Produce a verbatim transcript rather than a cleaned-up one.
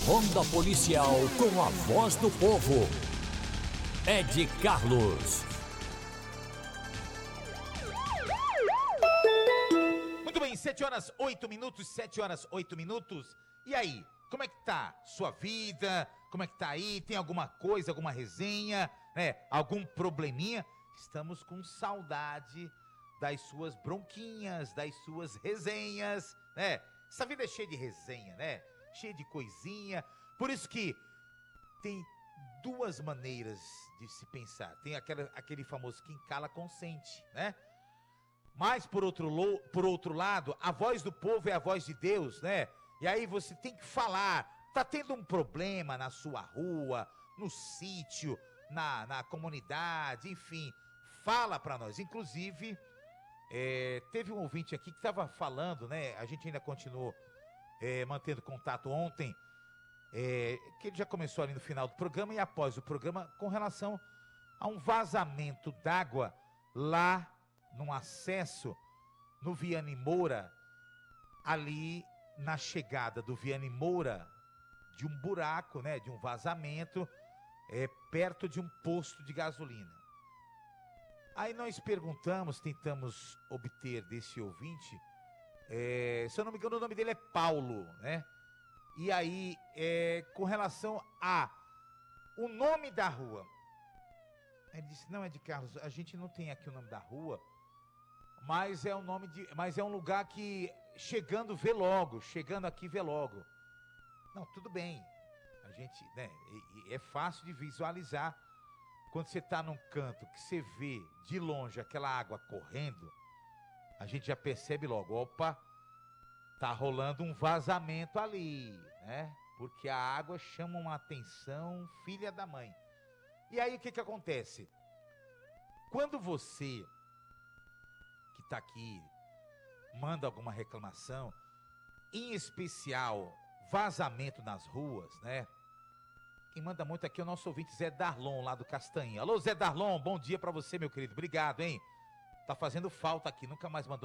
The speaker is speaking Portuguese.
Ronda Policial com a voz do povo. Ed Carlos. Muito bem, sete horas, oito minutos, sete horas, oito minutos. E aí, como é que tá sua vida? Como é que tá aí? Tem alguma coisa, alguma resenha, né? Algum probleminha? Estamos com saudade das suas bronquinhas, das suas resenhas, né? Essa vida é cheia de resenha, né? Cheia de coisinha. Por isso que tem duas maneiras de se pensar. Tem aquela, aquele famoso quem cala consente, né? Mas, por outro, lo, por outro lado, a voz do povo é a voz de Deus, né? E aí você tem que falar. Tá tendo um problema na sua rua, no sítio, na, na comunidade, enfim. Fala pra nós. Inclusive, é, teve um ouvinte aqui que estava falando, né? A gente ainda continuou é, mantendo contato ontem, é, que ele já começou ali no final do programa e após o programa, com relação a um vazamento d'água lá num acesso no Viane Moura, ali na chegada do Viane Moura, de um buraco, né, de um vazamento, é, perto de um posto de gasolina. Aí nós perguntamos, tentamos obter desse ouvinte, é, se eu não me engano o nome dele é Paulo, né? E aí, é, com relação a o nome da rua, ele disse, não, é de Carlos, a gente não tem aqui o nome da rua, mas é um nome de, mas é um lugar que chegando vê logo, chegando aqui vê logo. Não, tudo bem, a gente, né, é, é fácil de visualizar quando você está num canto que você vê de longe aquela água correndo, a gente já percebe logo, opa, tá rolando um vazamento ali, né? Porque a água chama uma atenção, filha da mãe. E aí o que que acontece? Quando você que tá aqui manda alguma reclamação, em especial vazamento nas ruas, né? Quem manda muito aqui é o nosso ouvinte Zé Darlon, lá do Castanha. Alô, Zé Darlon, bom dia pra você, meu querido. Obrigado, hein? Tá fazendo falta aqui, nunca mais mandou